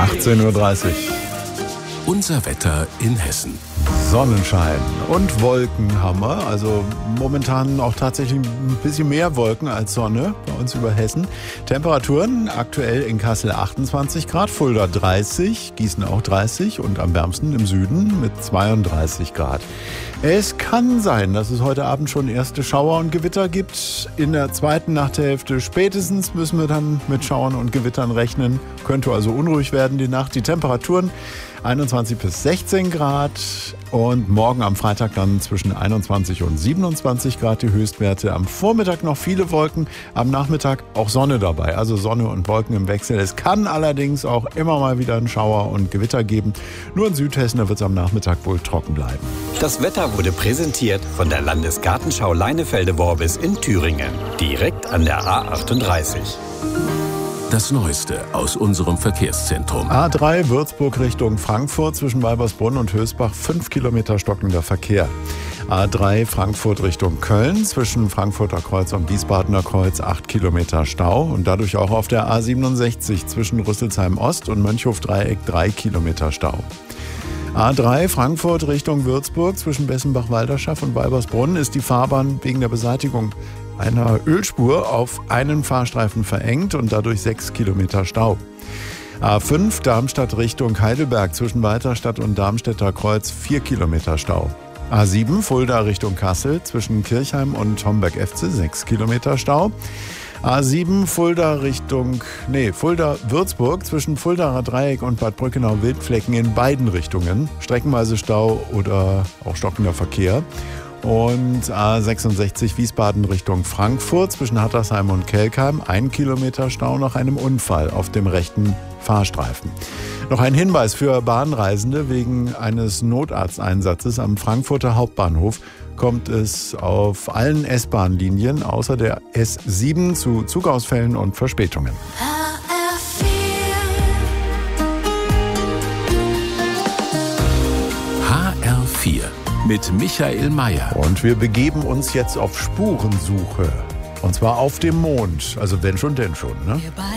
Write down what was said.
18:30 Uhr. Unser Wetter in Hessen. Sonnenschein und Wolken haben wir. Also momentan auch tatsächlich ein bisschen mehr Wolken als Sonne bei uns über Hessen. Temperaturen aktuell in Kassel 28 Grad, Fulda 30, Gießen auch 30 und am wärmsten im Süden mit 32 Grad. Es kann sein, dass es heute Abend schon erste Schauer und Gewitter gibt. In der zweiten Nachthälfte spätestens müssen wir dann mit Schauern und Gewittern rechnen. Könnte also unruhig werden die Nacht. Die Temperaturen 21 bis 16 Grad und morgen am Freitag dann zwischen 21 und 27 Grad die Höchstwerte. Am Vormittag noch viele Wolken, am Nachmittag auch Sonne dabei, also Sonne und Wolken im Wechsel. Es kann allerdings auch immer mal wieder einen Schauer und Gewitter geben. Nur in Südhessen, da wird es am Nachmittag wohl trocken bleiben. Das Wetter wurde präsentiert von der Landesgartenschau Leinefelde-Worbis in Thüringen, direkt an der A38. Das Neueste aus unserem Verkehrszentrum. A3 Würzburg Richtung Frankfurt zwischen Weibersbrunn und Hösbach 5 Kilometer stockender Verkehr. A3 Frankfurt Richtung Köln zwischen Frankfurter Kreuz und Wiesbadener Kreuz 8 Kilometer Stau und dadurch auch auf der A67 zwischen Rüsselsheim Ost und Mönchhof-Dreieck 3 Kilometer Stau. A3 Frankfurt Richtung Würzburg zwischen Bessenbach-Walderschaft und Weibersbrunn ist die Fahrbahn wegen der Beseitigung einer Ölspur auf einen Fahrstreifen verengt und dadurch 6 Kilometer Stau. A5 Darmstadt Richtung Heidelberg zwischen Walterstadt und Darmstädter Kreuz 4 Kilometer Stau. A7 Fulda Richtung Kassel zwischen Kirchheim und Homberg-Efze 6 Kilometer Stau. A7 Fulda Würzburg zwischen Fuldaer Dreieck und Bad Brückenau-Wildflecken in beiden Richtungen. Streckenweise Stau oder auch stockender Verkehr. Und A66 Wiesbaden Richtung Frankfurt zwischen Hattersheim und Kelkheim 1 Kilometer Stau nach einem Unfall auf dem rechten Fahrstreifen. Noch ein Hinweis für Bahnreisende: Wegen eines Notarzteinsatzes am Frankfurter Hauptbahnhof kommt es auf allen S-Bahn-Linien außer der S7 zu Zugausfällen und Verspätungen. HR4 mit Michael Mayer. Und wir begeben uns jetzt auf Spurensuche. Und zwar auf dem Mond. Also wenn schon, denn schon, ne?